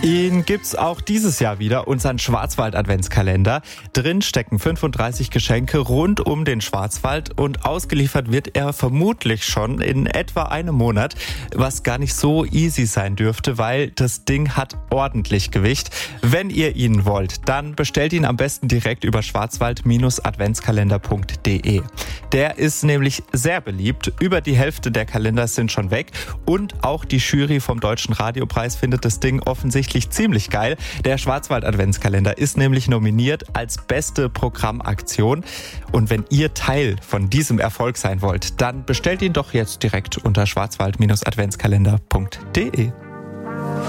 Ihn gibt's auch dieses Jahr wieder, unseren Schwarzwald-Adventskalender. Drin stecken 35 Geschenke rund um den Schwarzwald und ausgeliefert wird er vermutlich schon in etwa einem Monat, was gar nicht so easy sein dürfte, weil das Ding hat ordentlich Gewicht. Wenn ihr ihn wollt, dann bestellt ihn am besten direkt über schwarzwald-adventskalender.de. Der ist nämlich sehr beliebt. Über die Hälfte der Kalender sind schon weg und auch die Jury vom Deutschen Radiopreis findet das Ding offensichtlich ziemlich geil. Der Schwarzwald-Adventskalender ist nämlich nominiert als beste Programmaktion. Und wenn ihr Teil von diesem Erfolg sein wollt, dann bestellt ihn doch jetzt direkt unter schwarzwald-adventskalender.de.